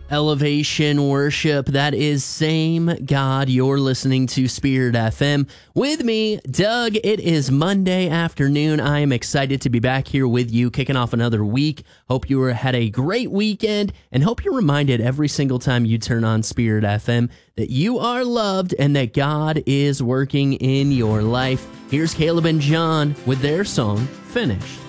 Elevation Worship, that is Same God. You're listening to Spirit FM with me, Doug. It is Monday afternoon. I am excited to be back here with you, kicking off another week. Hope you had a great weekend, and hope you're reminded every single time you turn on Spirit FM that you are loved and that God is working in your life. Here's Caleb and John with their song, Finished.